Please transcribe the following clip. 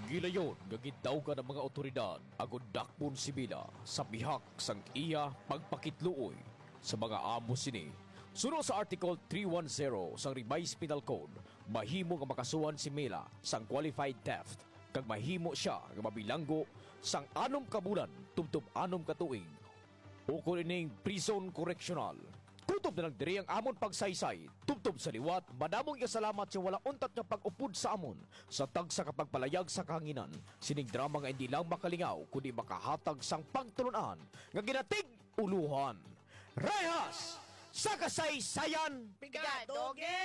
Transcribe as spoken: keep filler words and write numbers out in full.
Gilayon nga gidawgan ng mga otoridad agud dakpon si Mila sa bihak sang iya pagpakitluoy sa mga amo sini. Suno sa Article three ten sang Revised Penal Code, mahimo nga makasuhan si Mila sang qualified theft kag mahimo siya nga mabilanggo sang anom ka bulan tubtob anom ka tuig o kuning prison correctional. Kutob na lang diri ang amon pagsaysay tubtob sa liwat. Madamong salamat sa wala untat nga pag-upod sa amon sa tagsa ka pagpalayag sa kahanginan. Sining drama nga hindi lang makalingaw kundi makahatag sang pagtulunan nga ginatig uluhan. Rehas sa kasaysayan! Pigadoge!